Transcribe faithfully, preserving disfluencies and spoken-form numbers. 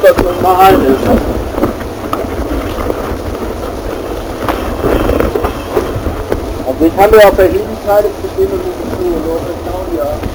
das normal ist. Also ich habe ja verschiedene Teile Probleme mit dem Tour, ja.